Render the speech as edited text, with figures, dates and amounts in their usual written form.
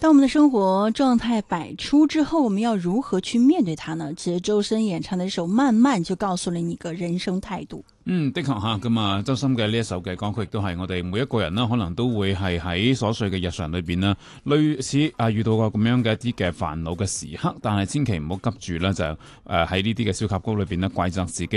當我們的生活狀態百出之後，我們要如何去面對它呢？其實周深演唱的一首《慢慢》就告訴了你一個人生態度。 的確吓，咁啊，周深嘅呢一首嘅歌曲亦都係我哋每一個人啦，可能都會係喺瑣碎嘅日常裏邊啦，類似遇到過咁樣嘅一啲嘅煩惱嘅時刻，但係千祈唔好急住啦，就喺呢啲嘅小插曲裏邊咧怪責自己。